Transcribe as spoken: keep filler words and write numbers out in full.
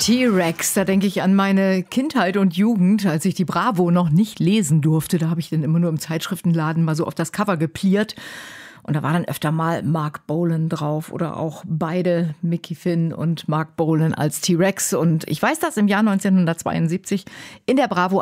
T-Rex, da denke ich an meine Kindheit und Jugend, als ich die Bravo noch nicht lesen durfte. Da habe ich dann immer nur im Zeitschriftenladen mal so auf das Cover gepliert. Und da war dann öfter mal Mark Bolan drauf oder auch beide, Mickey Finn und Mark Bolan als T-Rex. Und ich weiß, dass im Jahr neunzehnhundertzweiundsiebzig in der Bravo